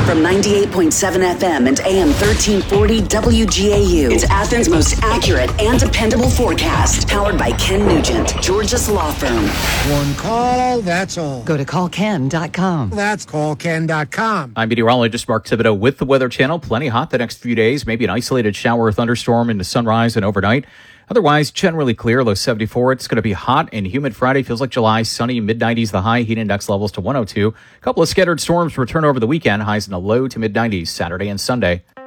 From 98.7 FM and AM 1340 WGAU. It's Athens' most accurate and dependable forecast. Powered by Ken Nugent, Georgia's law firm. One call, that's all. Go to callken.com. That's callken.com. I'm meteorologist Mark Thibodeau with the Weather Channel. Plenty hot the next few days. Maybe an isolated shower or thunderstorm into sunrise and overnight. Otherwise, generally clear, low 74. It's going to be hot and humid Friday. Feels like July. Sunny, mid-90s the high. Heat index levels to 102. A couple of scattered storms return over the weekend. Highs in the low to mid-90s Saturday and Sunday.